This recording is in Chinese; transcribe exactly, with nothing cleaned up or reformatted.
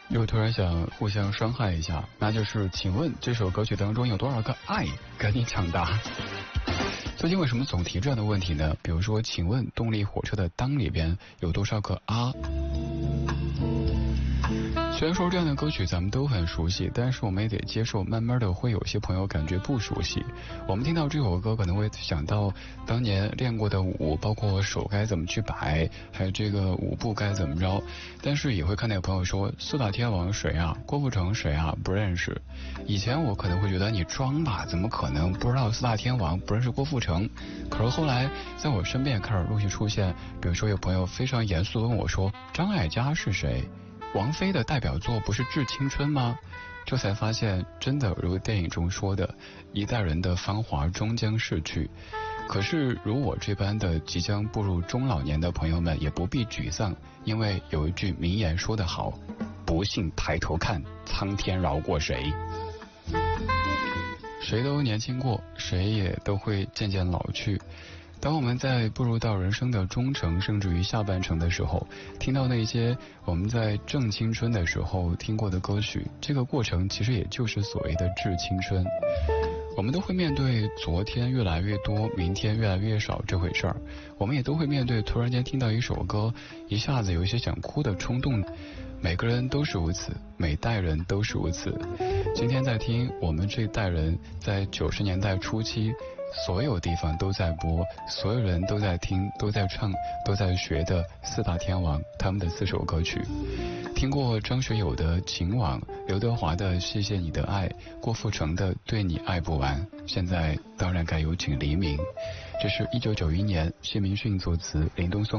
又突然想互相伤害一下，那就是请问这首歌曲当中有多少个爱跟你抢答？最近为什么总提这样的问题呢？比如说，请问动力火车的当里边有多少个啊？虽然说这样的歌曲咱们都很熟悉，但是我们也得接受，慢慢的会有些朋友感觉不熟悉。我们听到这首歌可能会想到当年练过的舞，包括手该怎么去摆，还有这个舞步该怎么着，但是也会看到有朋友说四大天王谁啊，郭富城谁啊，不认识。以前我可能会觉得你装吧，怎么可能不知道四大天王，不认识郭富城？可是后来在我身边开始陆续出现，比如说有朋友非常严肃问我说张艾嘉是谁？王菲的代表作不是《致青春》吗？这才发现，真的如电影中说的，一代人的芳华终将逝去。可是如我这般的即将步入中老年的朋友们也不必沮丧，因为有一句名言说得好，不信抬头看，苍天饶过谁。谁都年轻过，谁也都会渐渐老去。当我们在步入到人生的中程甚至于下半程的时候，听到那些我们在正青春的时候听过的歌曲，这个过程其实也就是所谓的致青春。我们都会面对昨天越来越多，明天越来越少这回事儿，我们也都会面对突然间听到一首歌，一下子有一些想哭的冲动。每个人都是如此，每代人都是如此。今天在听我们这代人在九十年代初期所有地方都在播，所有人都在听，都在唱，都在学的四大天王他们的四首歌曲。听过张学友的《情网》，刘德华的《谢谢你的爱》，郭富城的《对你爱不完》，现在当然该有请黎明。这是一九九一年谢明训作词，林东松